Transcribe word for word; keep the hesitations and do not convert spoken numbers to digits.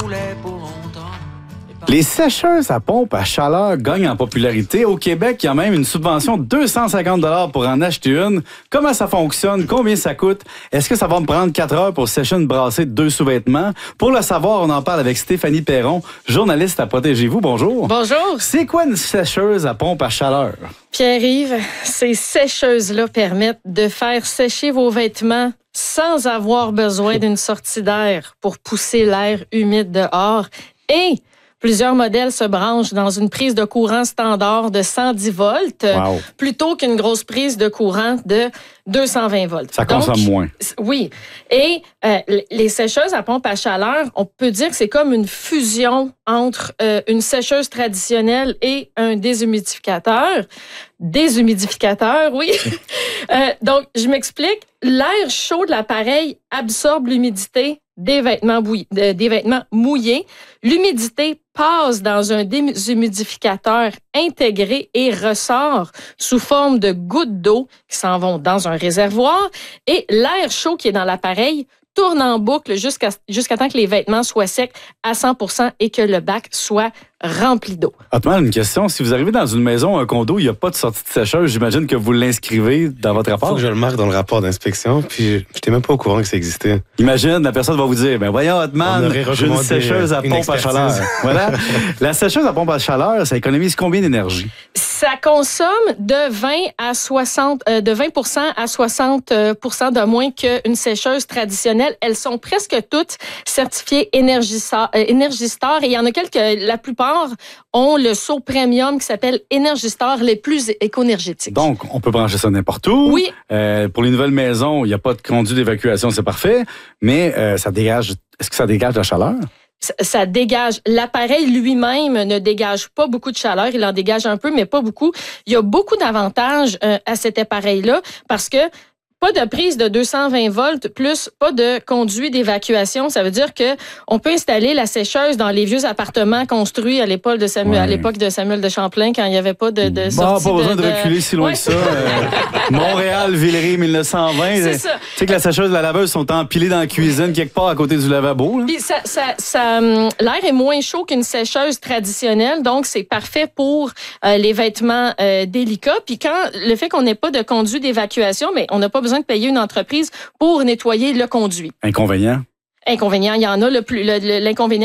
roulait pour longtemps. Les sécheuses à pompe à chaleur gagnent en popularité. Au Québec, il y a même une subvention de deux cent cinquante dollars pour en acheter une. Comment ça fonctionne? Combien ça coûte? Est-ce que ça va me prendre quatre heures pour sécher une brassée de deux sous-vêtements? Pour le savoir, on en parle avec Stéphanie Perron, journaliste à Protégez-vous. Bonjour. Bonjour. C'est quoi une sécheuse à pompe à chaleur? Pierre-Yves, ces sécheuses-là permettent de faire sécher vos vêtements sans avoir besoin d'une sortie d'air pour pousser l'air humide dehors. Et plusieurs modèles se branchent dans une prise de courant standard de cent dix volts Wow. plutôt qu'une grosse prise de courant de deux cent vingt volts. Ça consomme Donc, moins. Oui. Et euh, les sécheuses à pompe à chaleur, on peut dire que c'est comme une fusion entre euh, une sécheuse traditionnelle et un déshumidificateur. Déshumidificateur, oui. euh, donc, je m'explique. L'air chaud de l'appareil absorbe l'humidité des vêtements, bouillis, de, des vêtements mouillés. L'humidité passe dans un déshumidificateur intégré et ressort sous forme de gouttes d'eau qui s'en vont dans un réservoir. Et l'air chaud qui est dans l'appareil tourne en boucle jusqu'à jusqu'à temps que les vêtements soient secs à cent pour cent et que le bac soit rempli d'eau. Honnêtement, une question. Si vous arrivez dans une maison, un condo, il n'y a pas de sortie de sécheuse, j'imagine que vous l'inscrivez dans votre rapport. Faut que je le marque dans le rapport d'inspection, puis je n'étais même pas au courant que ça existait. Imagine, la personne va vous dire, ben voyons, On Hotman, aurait j'ai une recommandé sécheuse à une pompe à expertise. chaleur. Voilà. La sécheuse à pompe à chaleur, ça économise combien d'énergie? Ça consomme de vingt à soixante, euh, de vingt pour cent à soixante pour cent de moins qu'une sécheuse traditionnelle. Elles sont presque toutes certifiées Énergistar, euh, Énergistar et il y en a quelques, la plupart ont le saut premium qui s'appelle Énergistar, les plus éco-énergétiques. Donc, on peut brancher ça n'importe où. Oui. Euh, pour les nouvelles maisons, il n'y a pas de conduit d'évacuation, c'est parfait. Mais euh, ça dégage. Est-ce que ça dégage de la chaleur? Ça, ça dégage. L'appareil lui-même ne dégage pas beaucoup de chaleur. Il en dégage un peu, mais pas beaucoup. Il y a beaucoup d'avantages euh, à cet appareil-là parce que pas de prise de deux cent vingt volts plus pas de conduit d'évacuation. Ça veut dire que on peut installer la sécheuse dans les vieux appartements construits à l'époque de Samuel, Ouais. à l'époque de Samuel de Champlain quand il n'y avait pas de, de Bon, sortie pas besoin de, de reculer si loin Ouais. que ça. Euh, Montréal, Villeray, mille neuf cent vingt. C'est ça. Tu sais que la sécheuse et la laveuse sont empilées dans la cuisine quelque part à côté du lavabo. Là. Puis ça, ça, ça, hum, l'air est moins chaud qu'une sécheuse traditionnelle, donc c'est parfait pour euh, les vêtements euh, délicats. Puis quand le fait qu'on n'ait pas de conduit d'évacuation, mais on n'a pas besoin de payer une entreprise pour nettoyer le conduit. Inconvénient. Inconvénient, il y en a. Le plus, le- le- l'inconvénient